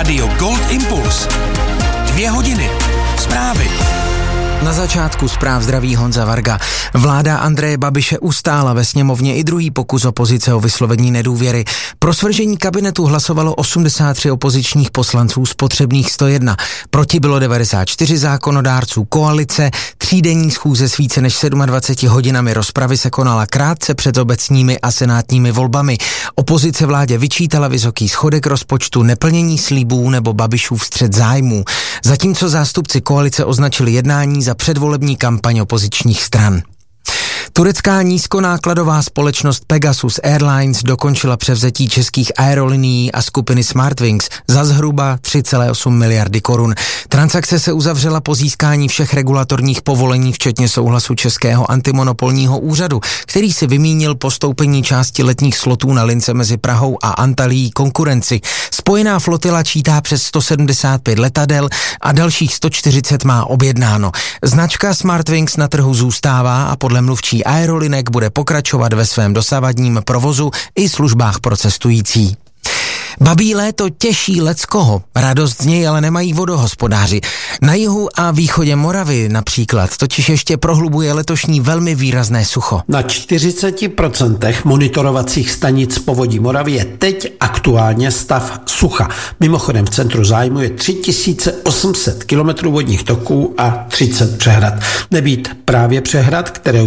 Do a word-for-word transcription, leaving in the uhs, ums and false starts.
Rádio Gold Impuls. Dvě hodiny. Zprávy. Na začátku zpráv zdraví Honza Varga. Vláda Andreje Babiše ustála ve sněmovně i druhý pokus opozice o vyslovení nedůvěry. Pro svržení kabinetu hlasovalo osmdesát tři opozičních poslanců z potřebných sto jedna. Proti bylo devadesát čtyři zákonodárců koalice. Třídenní schůze s více než dvaceti sedmi hodinami rozpravy se konala krátce před obecními a senátními volbami. Opozice vládě vyčítala vysoký schodek rozpočtu, neplnění slibů nebo Babišův střet zájmů. Zatímco zástupci koalice označili jednání za předvolební kampaň opozičních stran. Turecká nízkonákladová společnost Pegasus Airlines dokončila převzetí českých aerolinií a skupiny Smartwings za zhruba tři celé osm miliardy korun. Transakce se uzavřela po získání všech regulatorních povolení, včetně souhlasu Českého antimonopolního úřadu, který si vymínil postoupení části letních slotů na lince mezi Prahou a Antalyí konkurenci. Spojená flotila čítá přes sto sedmdesát pět letadel a dalších sto čtyřicet má objednáno. Značka Smartwings na trhu zůstává a podle mluvčí aerolinek bude pokračovat ve svém dosavadním provozu i službách pro cestující. Babí léto těší leckoho, radost z něj ale nemají vodohospodáři. Na jihu a východě Moravy například totiž ještě prohlubuje letošní velmi výrazné sucho. Na čtyřiceti procentech monitorovacích stanic povodí Moravy je teď aktuálně stav sucha. Mimochodem v centru zájmu je tři tisíce osm set kilometrů vodních toků a třicet přehrad. Nebýt právě přehrad, které